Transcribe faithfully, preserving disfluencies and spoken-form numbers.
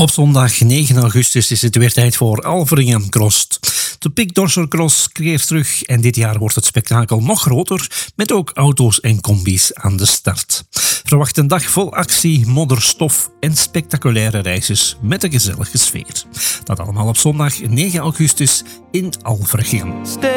Op zondag negen augustus is het weer tijd voor Alveringen Cross. De Pic Dorser Cross keert terug en dit jaar wordt het spektakel nog groter met ook auto's en combi's aan de start. Verwacht een dag vol actie, modderstof en spectaculaire reizigers met een gezellige sfeer. Dat allemaal op zondag negen augustus in Alveringen.